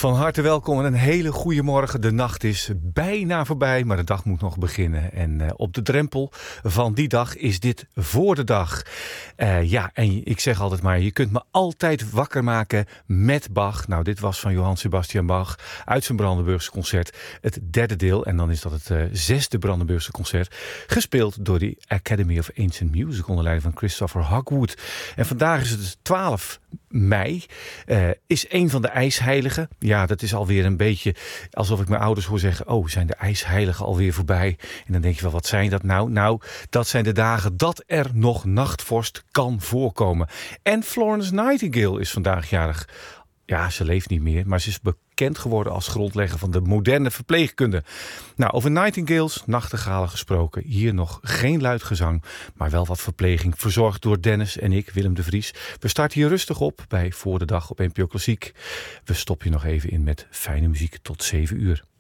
Van harte welkom en een hele goede morgen. De nacht is bijna voorbij, maar de dag moet nog beginnen. En op de drempel van die dag is dit voor de dag. En ik zeg altijd maar, je kunt me altijd wakker maken met Bach. Nou, dit was van Johann Sebastian Bach uit zijn Brandenburgse concert. Het derde deel, en dan is dat het zesde Brandenburgse concert. Gespeeld door de Academy of Ancient Music onder leiding van Christopher Hogwood. En vandaag is het 12 mei. Is een van de ijsheiligen. Ja, dat is alweer een beetje alsof ik mijn ouders hoor zeggen, oh, zijn de ijsheiligen alweer voorbij? En dan denk je wel, wat zijn dat nou? Nou, dat zijn de dagen dat er nog nachtvorst kan voorkomen. En Florence Nightingale is vandaag jarig. Ja, ze leeft niet meer, maar ze is bekend geworden als grondlegger van de moderne verpleegkunde. Nou, over Nightingales, nachtegalen gesproken. Hier nog geen luid gezang, maar wel wat verpleging. Verzorgd door Dennis en ik, Willem de Vries. We starten hier rustig op bij Voor de Dag op NPO Klassiek. We stoppen je nog even in met fijne muziek tot 7 uur.